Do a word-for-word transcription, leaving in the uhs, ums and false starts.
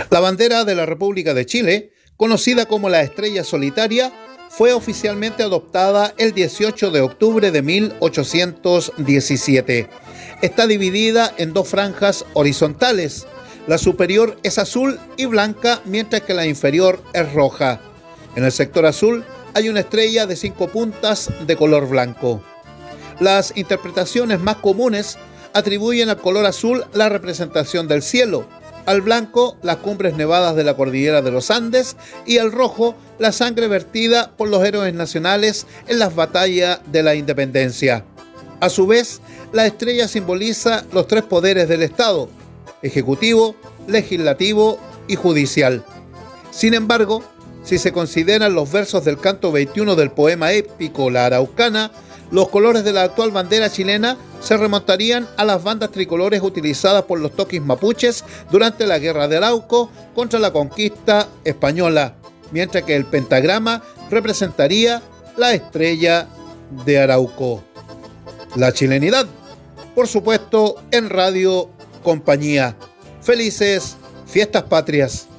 La bandera de la República de Chile, conocida como la Estrella Solitaria, fue oficialmente adoptada el dieciocho de octubre de mil ochocientos diecisiete. Está dividida en dos franjas horizontales. La superior es azul y blanca, mientras que la inferior es roja. En el sector azul hay una estrella de cinco puntas de color blanco. Las interpretaciones más comunes atribuyen al color azul la representación del cielo, al blanco las cumbres nevadas de la cordillera de los Andes y al rojo la sangre vertida por los héroes nacionales en las batallas de la independencia. A su vez, la estrella simboliza los tres poderes del Estado: ejecutivo, legislativo y judicial. Sin embargo, si se consideran los versos del canto veintiuno del poema épico La Araucana, los colores de la actual bandera chilena se remontarían a las bandas tricolores utilizadas por los toquis mapuches durante la Guerra de Arauco contra la conquista española, mientras que el pentagrama representaría la estrella de Arauco. La chilenidad, por supuesto, en Radio Compañía. Felices Fiestas Patrias.